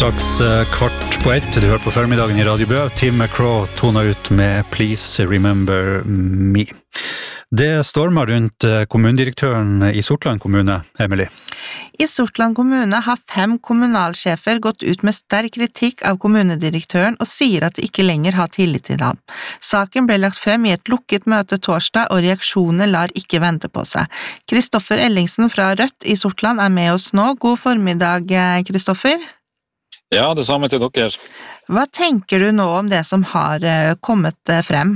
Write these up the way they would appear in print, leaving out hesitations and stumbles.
Straks kvart på ett, du hører på formiddagen I Radio Bø. Tim McCraw toner ut med Please Remember Me. Det stormer rundt kommunedirektøren I Sortland kommune, Emily. I Sortland kommune har 5 kommunalsjefer gått ut med sterk kritikk av kommunedirektøren og sier at de ikke lenger har tillit til ham. Saken ble lagt frem I et lukket møte torsdag, og reaksjonene lar ikke vente på seg. Kristoffer Ellingsen fra Rødt I Sortland med oss nå. God formiddag, Kristoffer. Ja, det samme til dere. Hva tenker du nå om det som har kommet frem?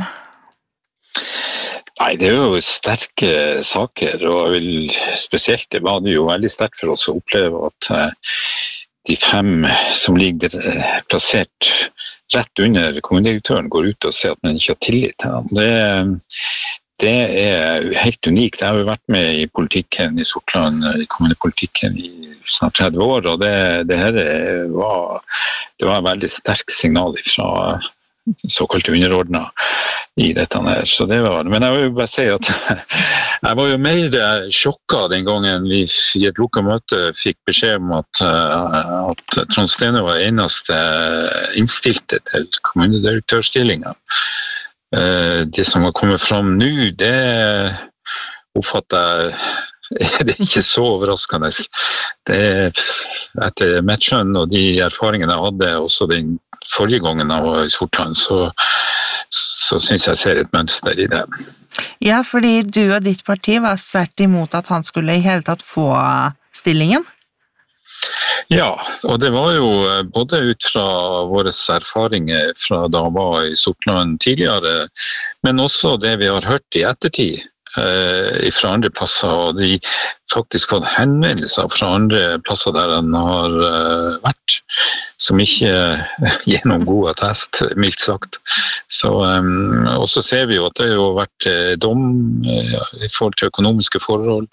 Nei, det jo sterke saker, og jeg vil spesielt, det var det jo veldig sterkt for oss å oppleve at de 5 som ligger plassert rett under kommunedirektøren går ut og sier at man ikke har tillit til ham. Det helt unikt. Jeg har jo vært med I politikken I Sortland, I kommunepolitikken I snart 30 år, og det her var en veldig sterk signal fra såkalt underordnet I dette her. Så det var, men jeg vil jo bare si at jeg var jo mer sjokket den gangen vi I et lukket møte fikk beskjed om at Trond Stene var eneste innstilte til kommunedirektørstillingen. Det som har kommet fram nå, det oppfatter jeg det ikke så overraskende. Det etter mitt skjønn og de erfaringene jeg hadde også den forrige gangen jeg var I Sortland, så synes jeg ser et mønster I det. Ja, fordi du og ditt parti var sterkt imot at han skulle I hele tatt få stillingen. Ja, og det var jo både ut fra våre erfaringer fra da han var I Sortland tidligere, men også det vi har hørt I ettertid fra andre plasser, og de faktisk hadde henvendelser fra andre plasser der han har vært, som ikke gir noen god attest, mildt sagt. Så, og så ser vi jo at det har vært dom I forhold til økonomiske forhold,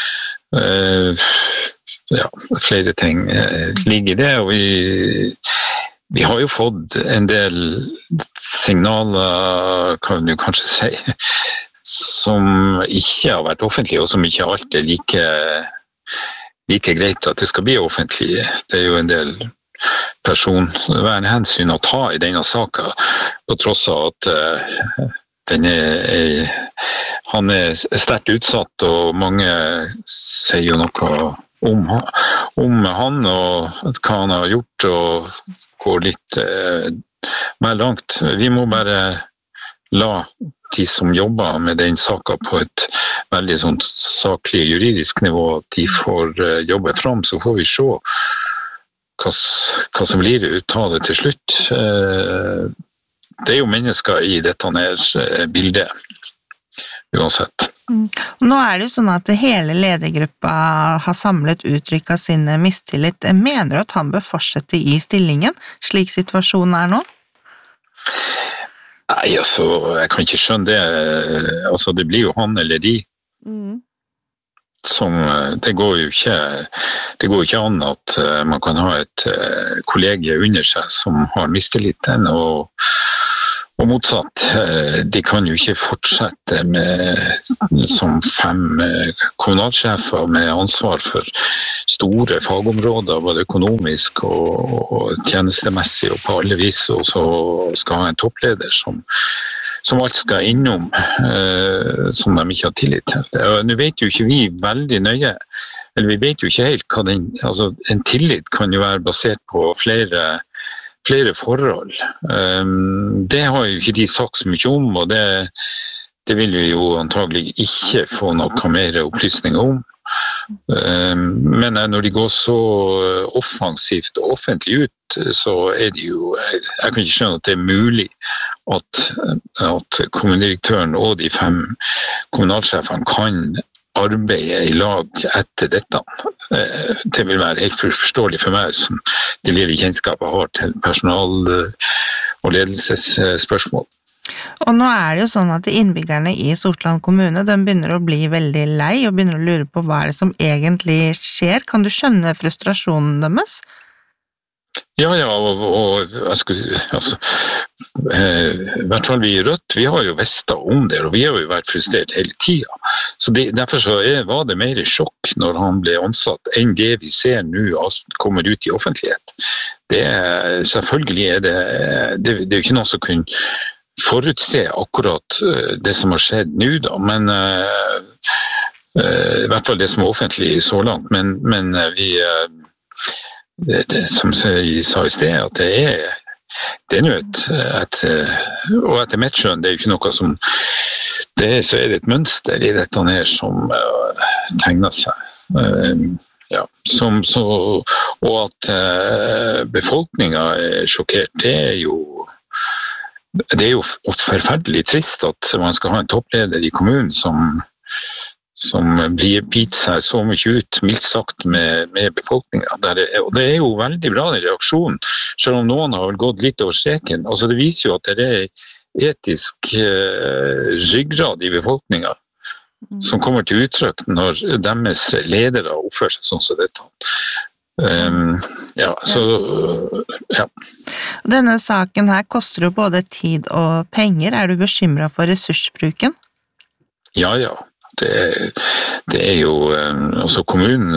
ja, flere ting ligger I det, og vi har jo fått en del signaler, kan vi kanskje si, som ikke har vært offentlige, og som ikke alltid like greit at det skal bli offentlig. Det jo en del personvernhensyn å ta I denne saken, på tross av at han sterkt utsatt, og mange sier jo noe om han og hva han har gjort, og går litt mer langt. Vi må bare la de som jobber med den saken på et veldig sånn saklig juridisk nivå, at de får jobbe fram, så får vi se hva som blir ut av det til slutt. Det jo mennesker I dette her bildet, uansett. Nå det jo sånn at hele ledergruppa har samlet uttrykk av sin mistillit. Mener du at han bør fortsette I stillingen, slik situasjonen nå? Nei, altså, jeg kan ikke skjønne det. Altså, det blir jo han eller de. Som, det går jo ikke an at man kan ha et kollegie under seg som har mistillit den, og motsatt. De kan jo ikke fortsette som 5 kommunalsjefer med ansvar for store fagområder, både økonomisk og tjenestemessig og på alle vis, og så skal ha en toppleder som alt skal innom, som de ikke har tillit til. Nå vet jo ikke vi veldig nøye, eller vi vet jo ikke helt hva altså en tillit kan jo være basert på flere forhold. Det har jo ikke de sagt så mye om, og det vil vi jo antagelig ikke få noe mer opplysninger om. Men når de går så offensivt og offentlig ut, så det jo, jeg kan ikke skjønne at det mulig at kommunedirektøren og de 5 kommunalsjefene kan arbeide I lag etter dette. Det vil være helt forståelig for meg som det lille kjennskapet har til personal- og ledelsesspørsmål. Og nå det jo sånn at innbyggerne I Sortland kommune, de begynner å bli veldig lei og begynner å lure på hva det som egentlig skjer. Kan du skjønne frustrasjonen deres? Ja, og jeg skulle, altså, I hvert fall vi I Rødt, vi har jo visst om det, og vi har jo vært frustrert hele tiden. Så derfor så var det mer sjokk når han ble ansatt, enn det vi ser nå kommer ut I offentlighet. selvfølgelig det er jo ikke noe som kunne forutse akkurat det som har skjedd nå da, men i hvert fall det som er offentlig så langt, men vi som jeg sa i sted, at det er og etter mitt skjønn, det er jo ikke noe som så det et mønster i dette her som tegner seg. Og at befolkningen sjokkert, det er jo forferdelig trist at man skal ha en toppleder i kommunen som blir bit seg så mye ut, mildt sagt, med befolkningen. Og det er jo veldig bra den reaksjonen, selv om noen har gått litt over streken. Altså det viser jo at det er etisk ryggrad i befolkningen som kommer til uttrykk når deres ledere oppfører seg sånn som dette. Denne saken her koster jo både tid og penger. Er du bekymret for ressursbruken? Ja. Det er jo, altså kommunen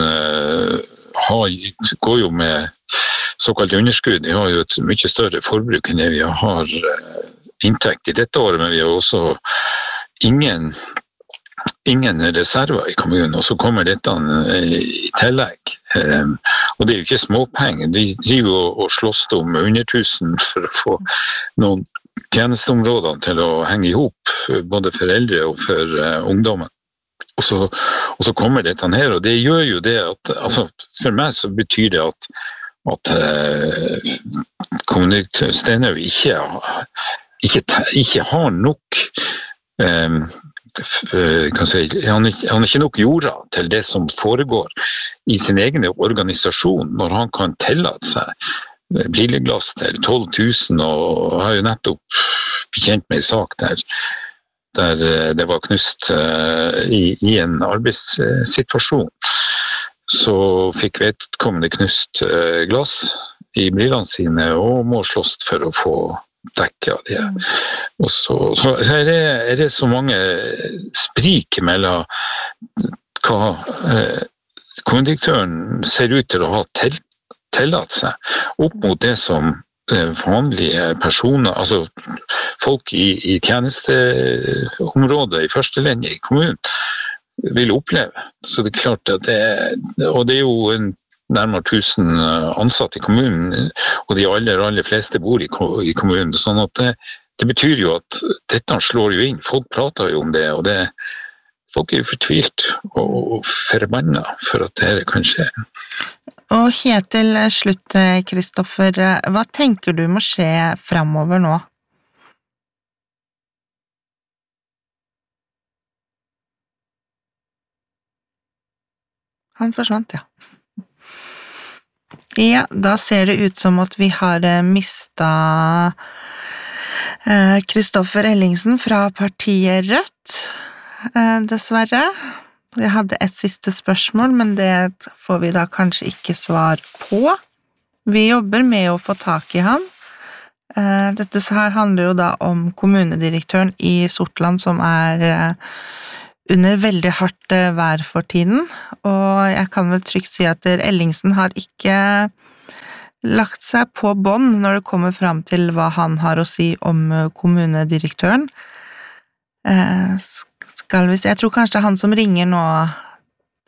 går jo med såkalt underskudd. Vi har jo et mye større forbruk enn det vi har inntekt i dette året, men vi har også ingen reserver i kommunen, og så kommer dette i tillegg. Og det er jo ikke småpenger. De driver og slåss om 100 000 for å få noen tjenesteområder til å henge ihop, både for eldre og for ungdommen. Og så kommer dette her, og det gjør jo det at, altså, for meg så betyr det at kommundirektør Stenhaug ikke har nok han er ikke nok jorda til det som foregår i sin egen organisasjon, når han kan tillate seg brilleglass til 12 000, og har jo nettopp bekjent med en sak der det var knust i en arbeidssituasjon. Så fikk vedkommende knust glass i brillene sine og må slåss for å få dekket det. Og så er det så mange sprik mellom hva kommunedirektøren ser ut til å ha tillatt seg opp mot det som vanlige personer, altså folk i tjenesteområdet i første linje i kommunen vil oppleve. Så det er klart at og det er jo nærmere 1000 ansatte i kommunen, og de aller fleste bor i kommunen, sånn at det betyr jo at dette slår jo inn. Folk prater jo om det, og folk er jo fortvilt og forbannet for at dette kan skje. Og helt til slutt, Kristoffer, hva tenker du må skje fremover nå? Han forsvant, ja. Ja, da ser det ut som at vi har mistet Kristoffer Ellingsen fra partiet Rødt, dessverre. Jeg hadde et siste spørsmål, men det får vi da kanskje ikke svar på. Vi jobber med å få tak i han. Dette her handler jo da om kommunedirektøren i Sortland som under veldig hardt vær for tiden, og jeg kan vel trygt si at Ellingsen har ikke lagt seg på bånd når det kommer fram til hva han har å si om kommunedirektøren. Jeg tror kanskje det er han som ringer nå